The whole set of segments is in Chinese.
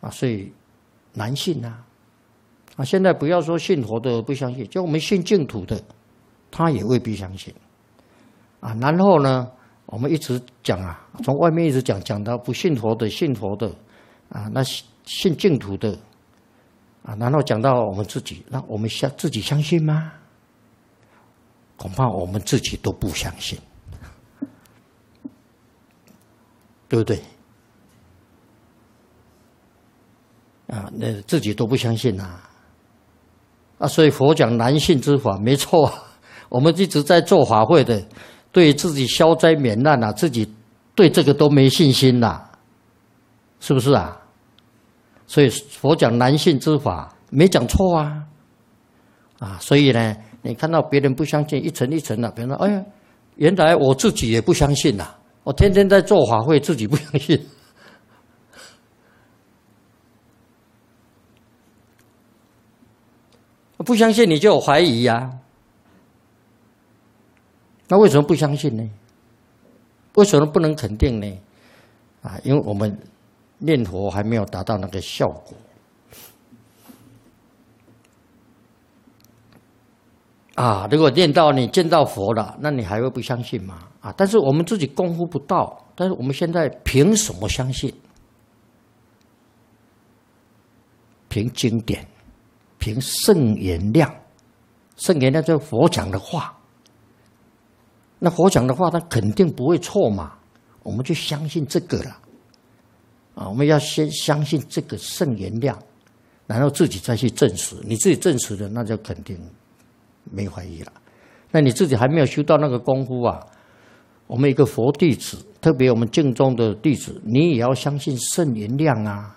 所以难信现在不要说信佛的不相信，就我们信净土的，他也未必相信然后呢，我们一直讲从外面一直讲到不信佛的、信佛的那信净土的然后讲到我们自己，那我们自己相信吗？恐怕我们自己都不相信，对不对？那自己都不相信所以佛讲难信之法，没错我们一直在做法会的，对自己消灾免难自己对这个都没信心是不是所以佛讲难信之法，没讲错所以呢，你看到别人不相信，一层一层别人说，哎呀，原来我自己也不相信我天天在做法会，自己不相信。不相信你就有怀疑那为什么不相信呢？为什么不能肯定呢？因为我们念佛还没有达到那个效果如果念到你见到佛了，那你还会不相信吗？但是我们自己功夫不到，但是我们现在凭什么相信？凭经典，凭圣言量。圣言量就是佛讲的话，那佛讲的话他肯定不会错嘛，我们就相信这个了我们要先相信这个圣言量，然后自己再去证实。你自己证实了，那就肯定没怀疑了。那你自己还没有修到那个功夫我们一个佛弟子，特别我们净宗的弟子，你也要相信圣言量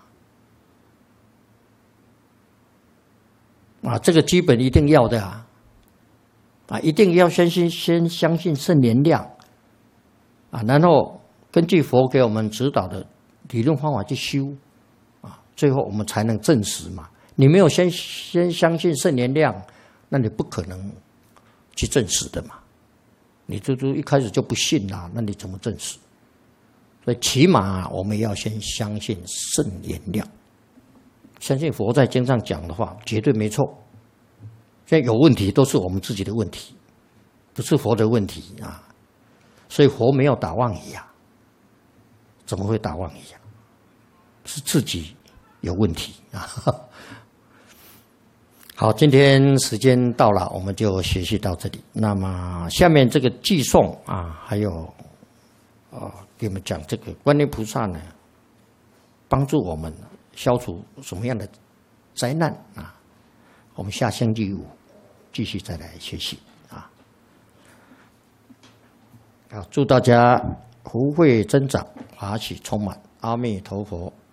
这个基本一定要的一定要先相信圣言量然后根据佛给我们指导的理论方法去修最后我们才能证实嘛。你没有先相信圣言量，那你不可能去证实的嘛。你就一开始就不信那你怎么证实？所以起码我们要先相信圣言量，相信佛在经上讲的话绝对没错。现在有问题都是我们自己的问题，不是佛的问题所以佛没有打妄语怎么会打妄语是自己有问题好，今天时间到了，我们就学习到这里。那么下面这个寄颂还有给我们讲这个观音菩萨呢，帮助我们消除什么样的灾难我们下星期五继续再来学习好，祝大家福慧增长，法喜充满，阿弥陀佛。